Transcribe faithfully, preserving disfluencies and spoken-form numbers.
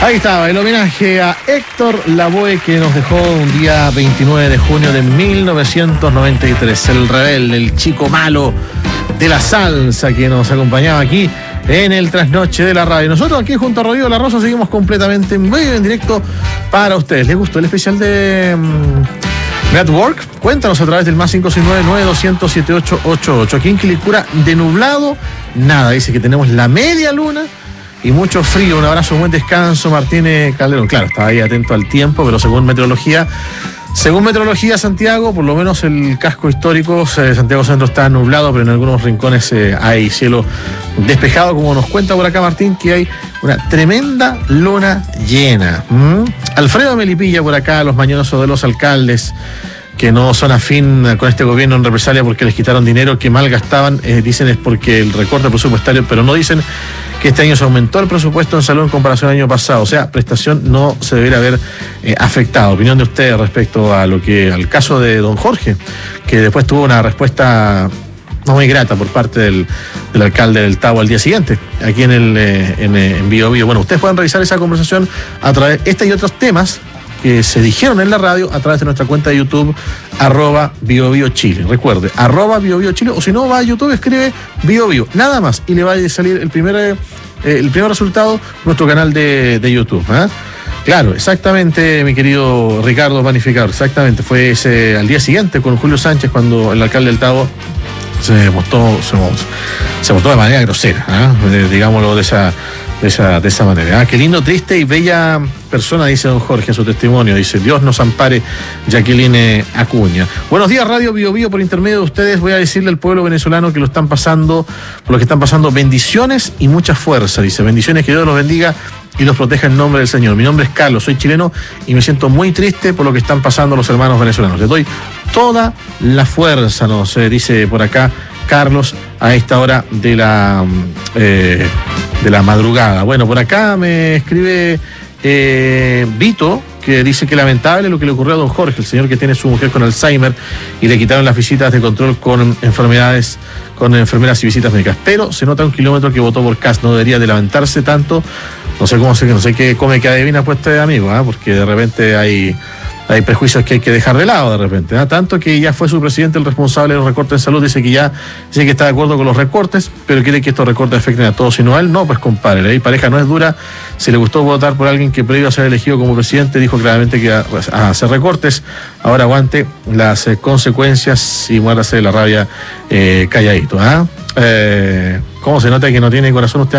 Ahí estaba el homenaje a Héctor Lavoe, que nos dejó un día veintinueve de junio de mil novecientos noventa y tres. El rebelde, el chico malo de la salsa que nos acompañaba aquí en el trasnoche de la radio. Nosotros aquí junto a Rodrigo La Rosa seguimos completamente en vivo, en directo para ustedes. ¿Les gustó el especial de um, Network? Cuéntanos a través del más cinco seis nueve, nueve dos cero cero, siete ocho ocho ocho. Aquí en Quilicura, de nublado, nada. Dice que tenemos la media luna y mucho frío. Un abrazo, buen descanso, Martínez Calderón. Claro, estaba ahí atento al tiempo, pero según meteorología, según meteorología Santiago, por lo menos el casco histórico, eh, Santiago Centro está nublado, pero en algunos rincones eh, hay cielo despejado, como nos cuenta por acá Martín, que hay una tremenda luna llena. ¿Mm? Alfredo Melipilla por acá, los mañosos de los alcaldes que no son afín con este gobierno en represalia porque les quitaron dinero que mal gastaban, eh, dicen es porque el recorte presupuestario, pero no dicen que este año se aumentó el presupuesto en salud en comparación al año pasado, o sea, prestación no se debería haber eh, afectado. Opinión de ustedes respecto a lo que, al caso de don Jorge, que después tuvo una respuesta no muy grata por parte del, del alcalde del Tabo al día siguiente, aquí en el eh, en, en Bio Bio. Bueno, ustedes pueden revisar esa conversación a través de este y otros temas que se dijeron en la radio a través de nuestra cuenta de YouTube, arroba Bio Bio Chile. Recuerde, arroba Bio Bio Chile, o si no va a YouTube, escribe Bio Bio, nada más, y le va a salir el primer, eh, el primer resultado, nuestro canal de, de YouTube. ¿eh? Claro, exactamente, mi querido Ricardo Panificador, exactamente, fue ese al día siguiente con Julio Sánchez cuando el alcalde del Tabo se mostró, se, se mostró de manera grosera, ¿eh? digámoslo de esa, de esa, de esa manera. ¿eh? Qué lindo, triste y bella persona, dice don Jorge en su testimonio. Dice, Dios nos ampare, Jacqueline Acuña. Buenos días, Radio Bio Bio, por intermedio de ustedes voy a decirle al pueblo venezolano que lo están pasando, por lo que están pasando, bendiciones y mucha fuerza. Dice, bendiciones, que Dios los bendiga y los proteja en nombre del Señor. Mi nombre es Carlos, soy chileno y me siento muy triste por lo que están pasando los hermanos venezolanos. Les doy toda la fuerza, nos eh, dice por acá Carlos, a esta hora de la eh, de la madrugada. Bueno, por acá me escribe eh, Vito, que dice que lamentable lo que le ocurrió a don Jorge, el señor que tiene su mujer con Alzheimer y le quitaron las visitas de control con enfermedades, con enfermeras y visitas médicas. Pero se nota un kilómetro que votó por Kast, no debería de lamentarse tanto. No sé cómo sé, no sé qué come que adivina pues este amigo, ¿eh? Porque de repente hay, hay prejuicios que hay que dejar de lado de repente, ¿eh? Tanto que ya fue su presidente el responsable de los recortes en salud, dice que ya dice que está de acuerdo con los recortes, pero quiere que estos recortes afecten a todos, sino a él. No, pues compadre, la pareja no es dura. Si le gustó votar por alguien que previo a ser elegido como presidente dijo claramente que a, a hacer recortes, ahora aguante las eh, consecuencias y muérase de la rabia eh, calladito. ¿eh? Eh, ¿Cómo se nota que no tiene corazón usted?